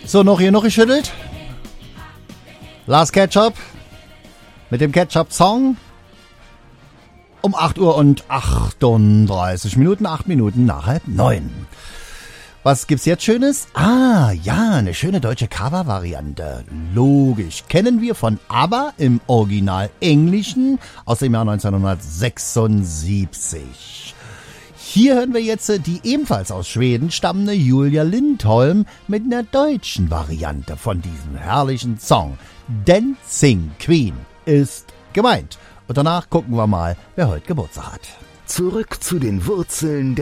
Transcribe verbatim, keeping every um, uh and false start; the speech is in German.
So, noch hier noch geschüttelt. Lars Ketchup mit dem Ketchup-Song um acht Uhr und achtunddreißig Minuten, acht Minuten nach halb neun. Was gibt's jetzt Schönes? Ah, ja, eine schöne deutsche Cover-Variante. Logisch. Kennen wir von ABBA im Original Englischen aus dem Jahr neunzehnhundertsechsundsiebzig. Hier hören wir jetzt die ebenfalls aus Schweden stammende Julia Lindholm mit einer deutschen Variante von diesem herrlichen Song. Dancing Queen ist gemeint. Und danach gucken wir mal, wer heute Geburtstag hat. Zurück zu den Wurzeln der